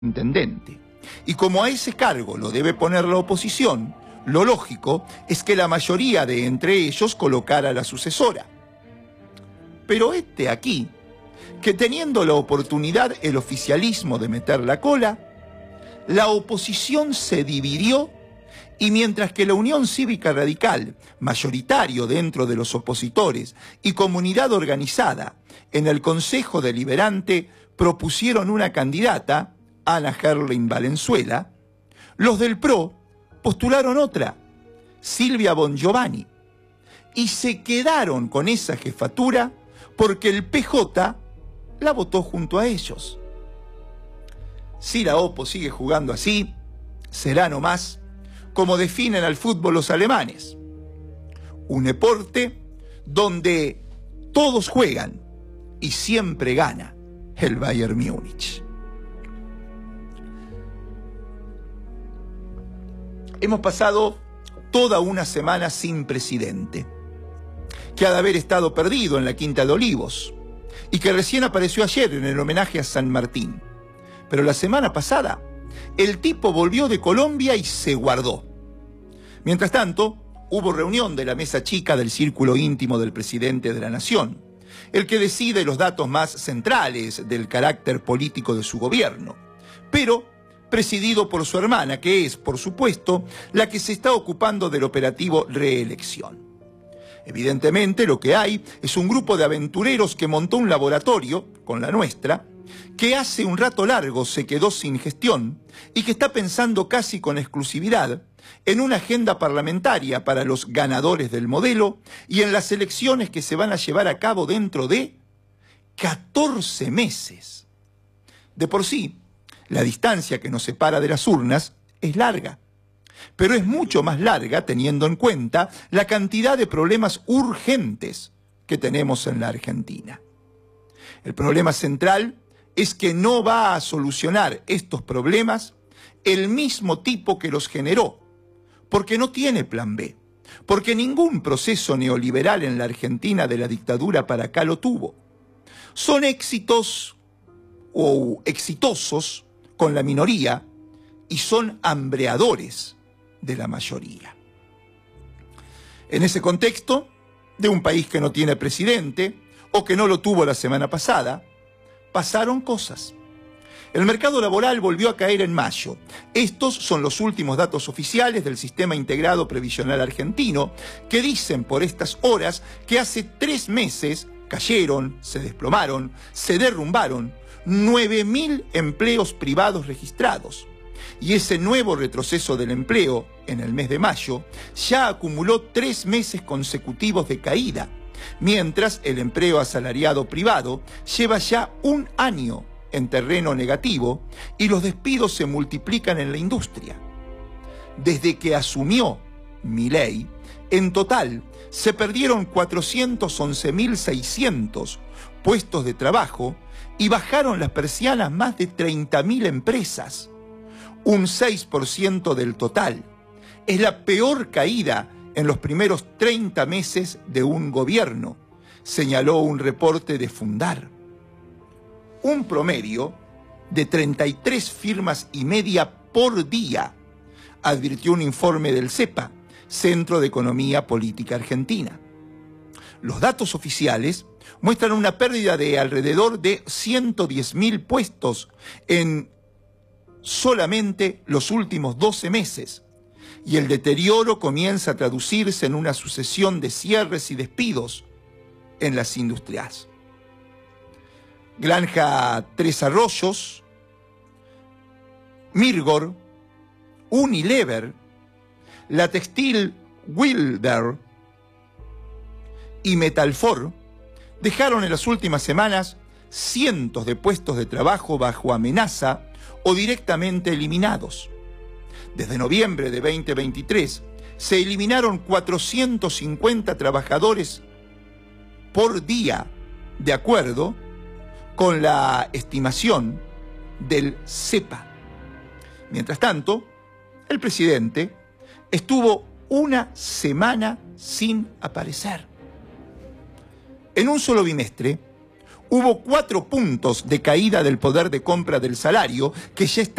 intendente. Y como a ese cargo lo debe poner la oposición, lo lógico es que la mayoría de entre ellos colocara a la sucesora. Pero aquí, que teniendo la oportunidad el oficialismo de meter la cola, la oposición se dividió y mientras que la Unión Cívica Radical, mayoritario dentro de los opositores y comunidad organizada en el Consejo Deliberante propusieron una candidata, Ana Herlein Valenzuela, los del PRO postularon otra, Silvia Bongiovanni, y se quedaron con esa jefatura porque el PJ la votó junto a ellos. Si la OPO sigue jugando así, será nomás como definen al fútbol los alemanes, un deporte donde todos juegan y siempre gana el Bayern Múnich. Hemos pasado toda una semana sin presidente, que ha de haber estado perdido en la Quinta de Olivos y que recién apareció ayer en el homenaje a San Martín. Pero la semana pasada, el tipo volvió de Colombia y se guardó. Mientras tanto, hubo reunión de la mesa chica del círculo íntimo del presidente de la Nación, el que decide los datos más centrales del carácter político de su gobierno, pero presidido por su hermana, que es, por supuesto, la que se está ocupando del operativo reelección. Evidentemente, lo que hay es un grupo de aventureros que montó un laboratorio, con la nuestra, que hace un rato largo se quedó sin gestión y que está pensando casi con exclusividad en una agenda parlamentaria para los ganadores del modelo y en las elecciones que se van a llevar a cabo dentro de 14 meses. De por sí, la distancia que nos separa de las urnas es larga, pero es mucho más larga teniendo en cuenta la cantidad de problemas urgentes que tenemos en la Argentina. El problema central es que no va a solucionar estos problemas el mismo tipo que los generó, porque no tiene plan B, porque ningún proceso neoliberal en la Argentina de la dictadura para acá lo tuvo. Son éxitos o exitosos con la minoría y son hambreadores de la mayoría. En ese contexto, de un país que no tiene presidente o que no lo tuvo la semana pasada, pasaron cosas. El mercado laboral volvió a caer en mayo. Estos son los últimos datos oficiales del Sistema Integrado Previsional Argentino, que dicen por estas horas que hace 3 meses cayeron, se desplomaron, se derrumbaron 9.000 empleos privados registrados. Y ese nuevo retroceso del empleo, en el mes de mayo, ya acumuló 3 meses consecutivos de caída, mientras el empleo asalariado privado lleva ya 1 año en terreno negativo y los despidos se multiplican en la industria. Desde que asumió Milei, en total se perdieron 411.600 puestos de trabajo y bajaron las persianas más de 30.000 empresas, un 6% del total. Es la peor caída en los primeros 30 meses de un gobierno, señaló un reporte de Fundar. Un promedio de 33 firmas y media por día, advirtió un informe del CEPA, Centro de Economía Política Argentina. Los datos oficiales muestran una pérdida de alrededor de 110.000 puestos en solamente los últimos 12 meses, y el deterioro comienza a traducirse en una sucesión de cierres y despidos en las industrias. Granja Tres Arroyos, Mirgor, Unilever, la textil Wilder y Metalfor dejaron en las últimas semanas cientos de puestos de trabajo bajo amenaza o directamente eliminados. Desde noviembre de 2023 se eliminaron 450 trabajadores por día, de acuerdo con la estimación del CEPA. Mientras tanto, el presidente estuvo 1 semana sin aparecer. En un solo bimestre, Hubo 4 puntos de caída del poder de compra del salario que ya